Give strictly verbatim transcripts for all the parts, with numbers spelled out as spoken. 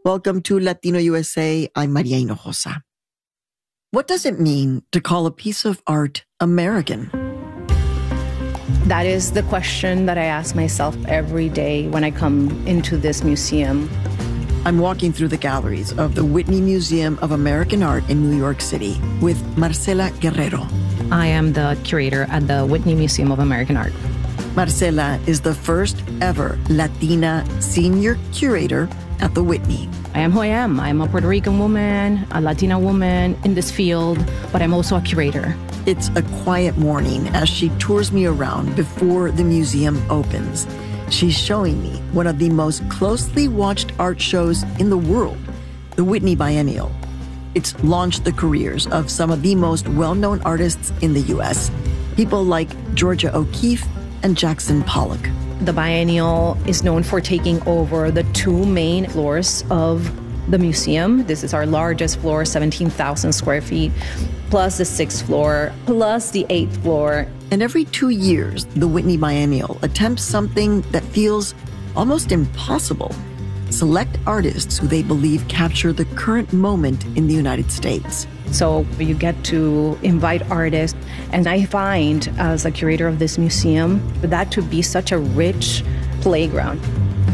Welcome to Latino U S A. I'm Maria Hinojosa. What does it mean to call a piece of art American? That is the question that I ask myself every day when I come into this museum. I'm walking through the galleries of the Whitney Museum of American Art in New York City with Marcela Guerrero. I am the curator at the Whitney Museum of American Art. Marcela is the first ever Latina senior curator at the Whitney. I am who I am. I'm a Puerto Rican woman, a Latina woman in this field, but I'm also a curator. It's a quiet morning as she tours me around before the museum opens. She's showing me one of the most closely watched art shows in the world, the Whitney Biennial. It's launched the careers of some of the most well-known artists in the U S, people like Georgia O'Keeffe and Jackson Pollock. The Biennial is known for taking over the two main floors of the museum. This is our largest floor, seventeen thousand square feet, plus the sixth floor, plus the eighth floor. And every two years, the Whitney Biennial attempts something that feels almost impossible. Select artists who they believe capture the current moment in the United States. So you get to invite artists, and I find, as a curator of this museum, that to be such a rich playground.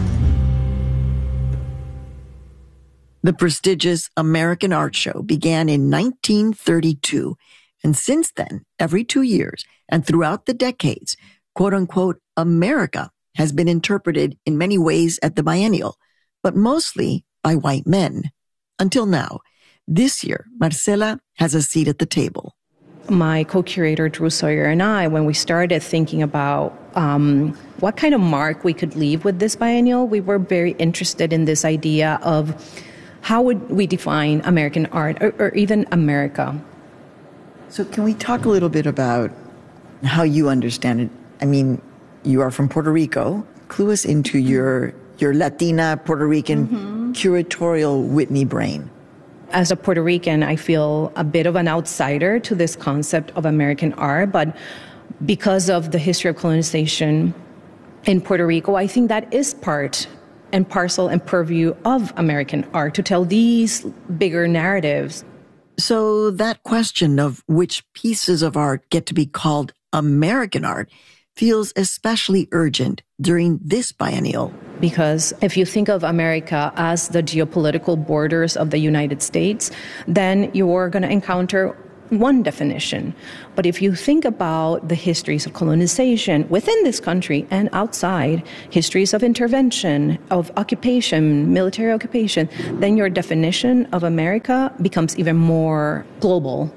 The prestigious American Art Show began in nineteen thirty-two, and since then, every two years and throughout the decades, quote-unquote, America has been interpreted in many ways at the Biennial, but mostly by white men. Until now. This year, Marcela has a seat at the table. My co-curator, Drew Sawyer, and I, when we started thinking about um, what kind of mark we could leave with this biennial, we were very interested in this idea of how would we define American art, or, or even America. So can we talk a little bit about how you understand it? I mean, you are from Puerto Rico. Clue us into your, your Latina, Puerto Rican, mm-hmm. curatorial Whitney brain. As a Puerto Rican, I feel a bit of an outsider to this concept of American art, but because of the history of colonization in Puerto Rico, I think that is part and parcel and purview of American art to tell these bigger narratives. So that question of which pieces of art get to be called American art feels especially urgent during this biennial. Because if you think of America as the geopolitical borders of the United States, then you're going to encounter one definition. But if you think about the histories of colonization within this country and outside, histories of intervention, of occupation, military occupation, then your definition of America becomes even more global.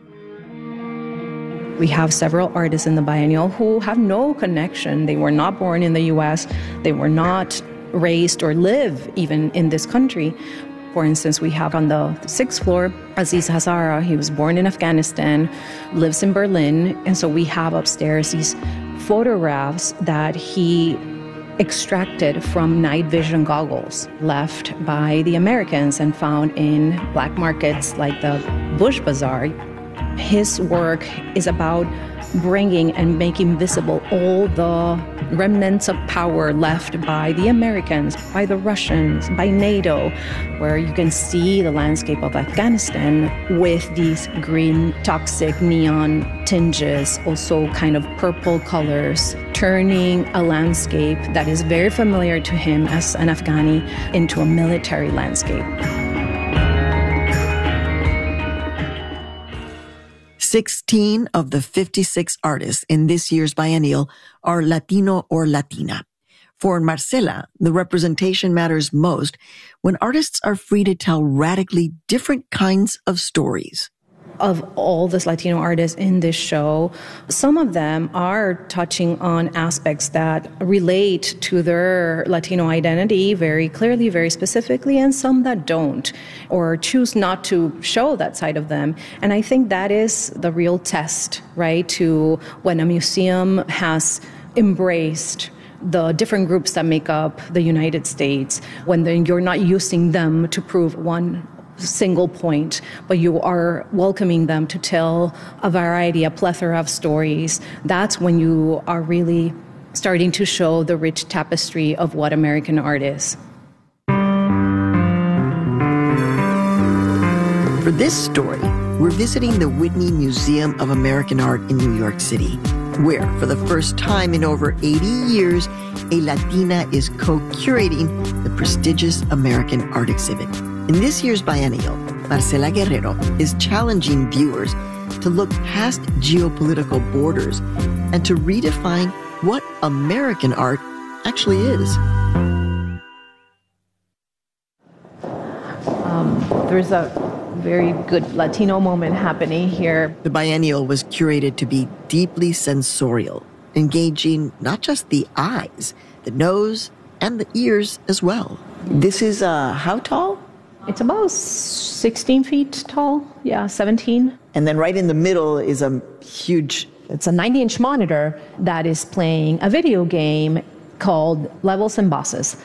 We have several artists in the Biennial who have no connection. They were not born in the U S. They were not raised or live even in this country. For instance, we have on the sixth floor, Aziz Hazara. He was born in Afghanistan, lives in Berlin. And so we have upstairs these photographs that he extracted from night vision goggles left by the Americans and found in black markets like the Bush Bazaar. His work is about bringing and making visible all the remnants of power left by the Americans, by the Russians, by NATO, where you can see the landscape of Afghanistan with these green, toxic neon tinges, also kind of purple colors, turning a landscape that is very familiar to him as an Afghani into a military landscape. sixteen of the fifty-six artists in this year's biennial are Latino or Latina. For Marcela, the representation matters most when artists are free to tell radically different kinds of stories. Of all the Latino artists in this show, some of them are touching on aspects that relate to their Latino identity very clearly, very specifically, and some that don't, or choose not to show that side of them. And I think that is the real test, right, to when a museum has embraced the different groups that make up the United States, when then you're not using them to prove one single point, but you are welcoming them to tell a variety, a plethora of stories. That's when you are really starting to show the rich tapestry of what American art is. For this story, we're visiting the Whitney Museum of American Art in New York City, where, for the first time in over eighty years, a Latina is co-curating the prestigious American art exhibit. In this year's biennial, Marcela Guerrero is challenging viewers to look past geopolitical borders and to redefine what American art actually is. Um, there's a very good Latino moment happening here. The biennial was curated to be deeply sensorial, engaging not just the eyes, the nose, and the ears as well. This is uh, how tall? It's about sixteen feet tall. Yeah, seventeen. And then right in the middle is a huge... It's a ninety-inch monitor that is playing a video game called Levels and Bosses.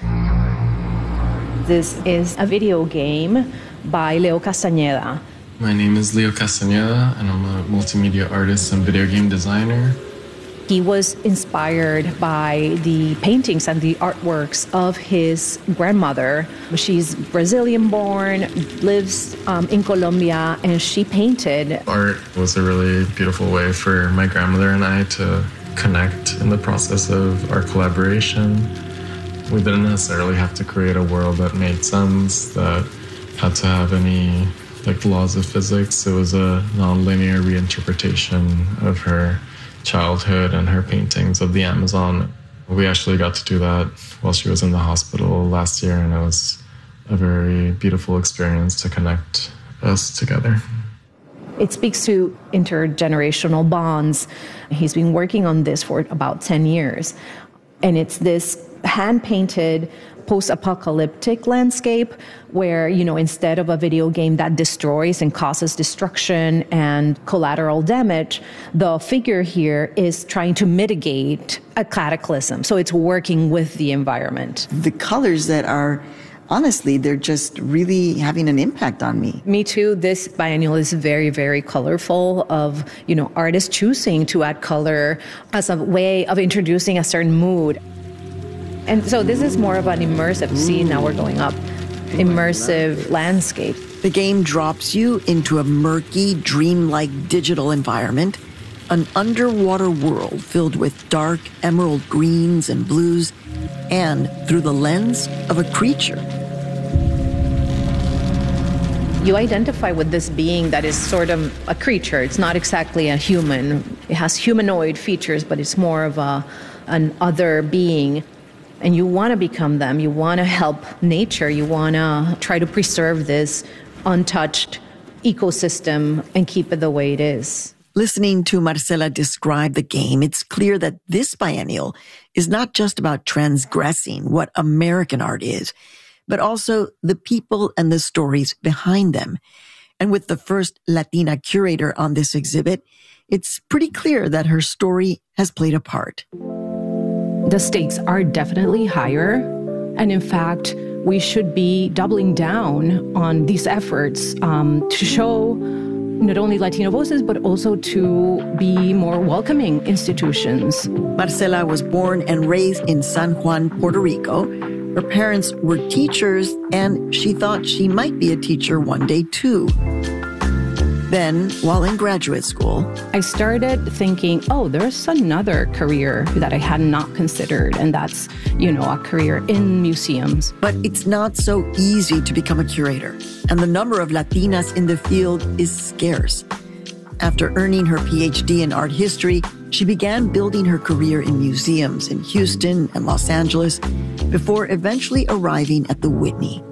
This is a video game by Leo Castañeda. My name is Leo Castañeda, and I'm a multimedia artist and video game designer. He was inspired by the paintings and the artworks of his grandmother. She's Brazilian-born, lives um, in Colombia, and she painted. Art was a really beautiful way for my grandmother and I to connect in the process of our collaboration. We didn't necessarily have to create a world that made sense, that had to have any like laws of physics. It was a non-linear reinterpretation of her childhood and her paintings of the Amazon. We actually got to do that while she was in the hospital last year, and it was a very beautiful experience to connect us together. It speaks to intergenerational bonds. He's been working on this for about ten years, and it's this hand-painted post-apocalyptic landscape where, you know, instead of a video game that destroys and causes destruction and collateral damage, the figure here is trying to mitigate a cataclysm. So it's working with the environment. The colors that are, honestly, they're just really having an impact on me. Me too. This biennial is very, very colorful of, you know, artists choosing to add color as a way of introducing a certain mood. And so this is more of an immersive scene. Now we're going up. Immersive landscape. The game drops you into a murky, dreamlike digital environment, an underwater world filled with dark emerald greens and blues, and through the lens of a creature. You identify with this being that is sort of a creature. It's not exactly a human. It has humanoid features, but it's more of a an other being. And you want to become them. You want to help nature. You want to try to preserve this untouched ecosystem and keep it the way it is. Listening to Marcela describe the game, it's clear that this biennial is not just about transgressing what American art is, but also the people and the stories behind them. And with the first Latina curator on this exhibit, it's pretty clear that her story has played a part. The stakes are definitely higher. And in fact, we should be doubling down on these efforts um, to show not only Latino voices, but also to be more welcoming institutions. Marcela was born and raised in San Juan, Puerto Rico. Her parents were teachers, and she thought she might be a teacher one day too. Then, while in graduate school, I started thinking, oh, there's another career that I had not considered, and that's, you know, a career in museums. But it's not so easy to become a curator, and the number of Latinas in the field is scarce. After earning her P H D in art history, she began building her career in museums in Houston and Los Angeles before eventually arriving at the Whitney.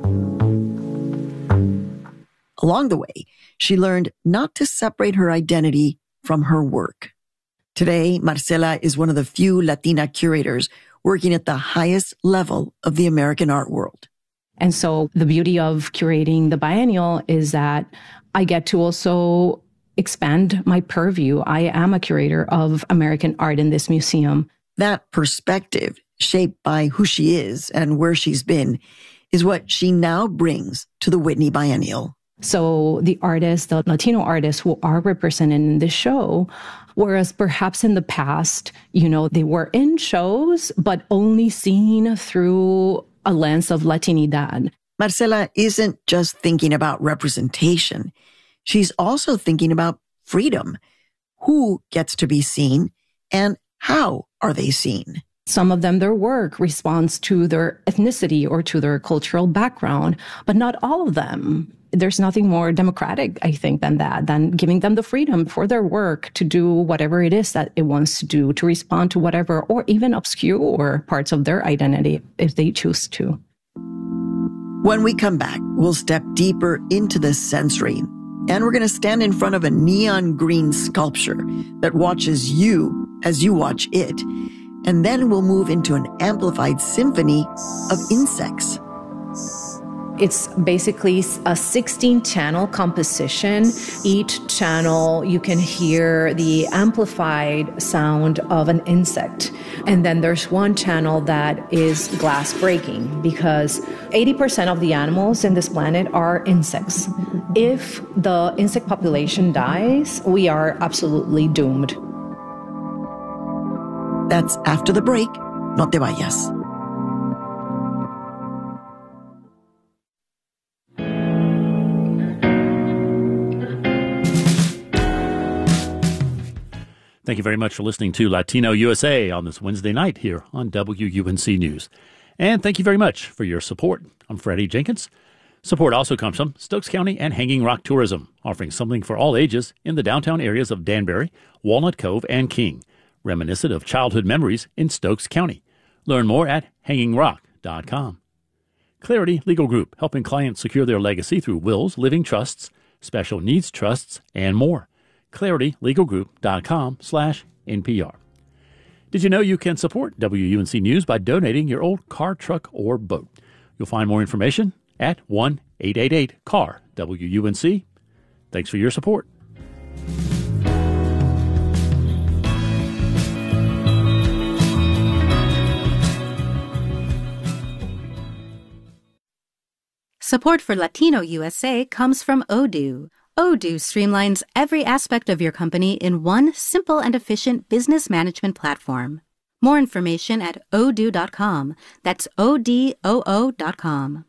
Along the way, she learned not to separate her identity from her work. Today, Marcela is one of the few Latina curators working at the highest level of the American art world. And so the beauty of curating the biennial is that I get to also expand my purview. I am a curator of American art in this museum. That perspective, shaped by who she is and where she's been, is what she now brings to the Whitney Biennial. So the artists, the Latino artists who are represented in this show, whereas perhaps in the past, you know, they were in shows, but only seen through a lens of Latinidad. Marcela isn't just thinking about representation. She's also thinking about freedom. Who gets to be seen and how are they seen? Some of them, their work responds to their ethnicity or to their cultural background, but not all of them. There's nothing more democratic, I think, than that, than giving them the freedom for their work to do whatever it is that it wants to do, to respond to whatever, or even obscure parts of their identity if they choose to. When we come back, we'll step deeper into the sensory, and we're going to stand in front of a neon green sculpture that watches you as you watch it. And then we'll move into an amplified symphony of insects. It's basically a sixteen channel composition. Each channel, you can hear the amplified sound of an insect. And then there's one channel that is glass breaking, because eighty percent of the animals in this planet are insects. If the insect population dies, we are absolutely doomed. That's after the break. No te vayas. Thank you very much for listening to Latino U S A on this Wednesday night here on W U N C News. And thank you very much for your support. I'm Freddie Jenkins. Support also comes from Stokes County and Hanging Rock Tourism, offering something for all ages in the downtown areas of Danbury, Walnut Cove, and King, reminiscent of childhood memories in Stokes County. Learn more at hanging rock dot com. Clarity Legal Group, helping clients secure their legacy through wills, living trusts, special needs trusts, and more. clarity legal group dot com slash N P R. Did you know you can support W U N C News by donating your old car, truck, or boat? You'll find more information at one eight eight eight C A R W U N C. Thanks for your support. Support for Latino U S A comes from Odoo. Odoo streamlines every aspect of your company in one simple and efficient business management platform. More information at odoo dot com. That's O D O O dot com.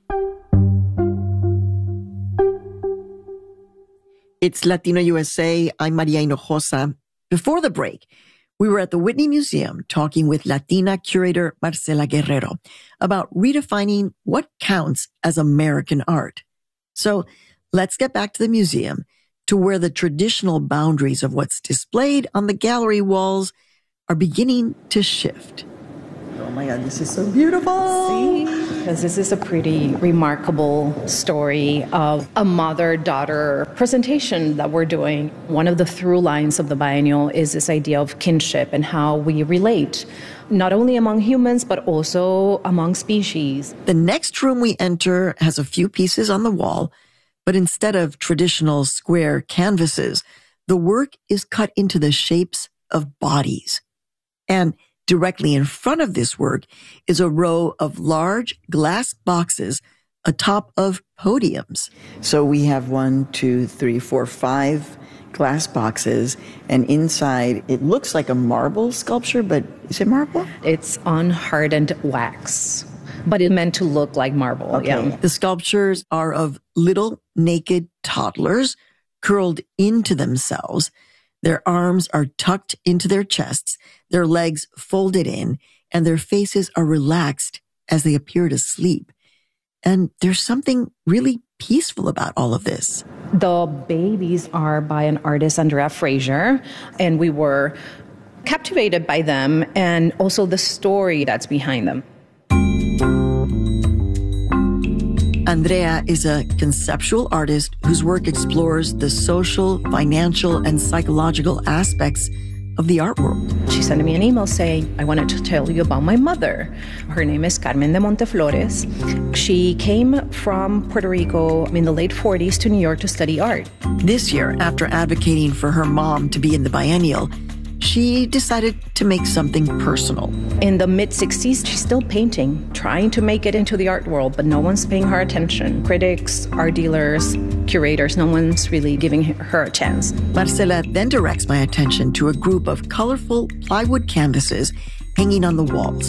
It's Latino U S A. I'm Maria Hinojosa. Before the break, we were at the Whitney Museum talking with Latina curator Marcela Guerrero about redefining what counts as American art. So let's get back to the museum, to where the traditional boundaries of what's displayed on the gallery walls are beginning to shift. Oh my God, this is so beautiful. See? Because this is a pretty remarkable story of a mother-daughter presentation that we're doing. One of the through lines of the biennial is this idea of kinship and how we relate, not only among humans, but also among species. The next room we enter has a few pieces on the wall, but instead of traditional square canvases, the work is cut into the shapes of bodies. And directly in front of this work is a row of large glass boxes atop of podiums. So we have one, two, three, four, five glass boxes, and inside it looks like a marble sculpture, but is it marble? It's unhardened wax, but it's meant to look like marble. Okay. Yeah. The sculptures are of little naked toddlers curled into themselves. Their arms are tucked into their chests, their legs folded in, and their faces are relaxed as they appear to sleep. And there's something really peaceful about all of this. The babies are by an artist, Andrea Fraser, and we were captivated by them and also the story that's behind them. Andrea is a conceptual artist whose work explores the social, financial, and psychological aspects of the art world. She sent me an email saying, I wanted to tell you about my mother. Her name is Carmen de Monteflores. She came from Puerto Rico in the late forties to New York to study art. This year, after advocating for her mom to be in the biennial, she decided to make something personal. In the mid-sixties, she's still painting, trying to make it into the art world, but no one's paying her attention. Critics, art dealers, curators, no one's really giving her a chance. Marcela then directs my attention to a group of colorful plywood canvases hanging on the walls.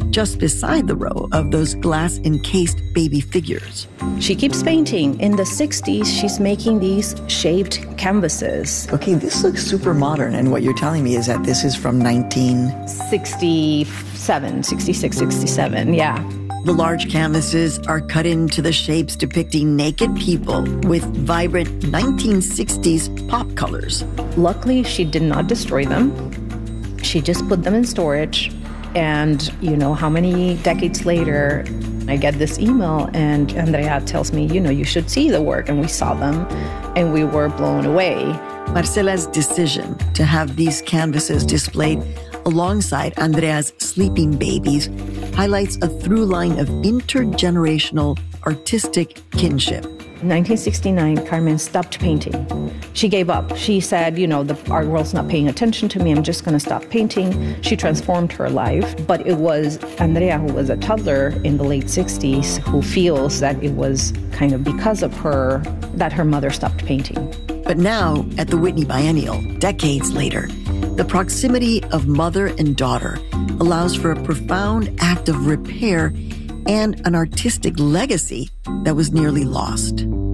just beside the row of those glass-encased baby figures. She keeps painting. In the sixties, she's making these shaped canvases. Okay, this looks super modern, and what you're telling me is that this is from nineteen sixty-seven, sixty-six, sixty-seven, yeah. The large canvases are cut into the shapes depicting naked people with vibrant nineteen sixties pop colors. Luckily, she did not destroy them. She just put them in storage. And, you know, how many decades later, I get this email and Andrea tells me, you know, you should see the work. And we saw them and we were blown away. Marcela's decision to have these canvases displayed alongside Andrea's sleeping babies highlights a through line of intergenerational artistic kinship. In nineteen sixty-nine, Carmen stopped painting. She gave up. She said, you know, the art world's not paying attention to me. I'm just going to stop painting. She transformed her life. But it was Andrea, who was a toddler in the late sixties, who feels that it was kind of because of her that her mother stopped painting. But now, at the Whitney Biennial, decades later, the proximity of mother and daughter allows for a profound act of repair and an artistic legacy that was nearly lost.